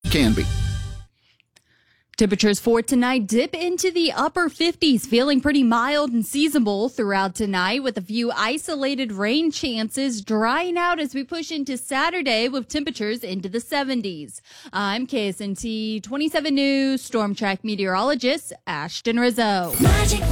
Can be. Temperatures for tonight dip into the upper 50s, feeling pretty mild and seasonable throughout tonight with a few isolated rain chances drying out as we push into Saturday with temperatures into the 70s. I'm KSNT 27 News Storm Track meteorologist Ashton Rizzo.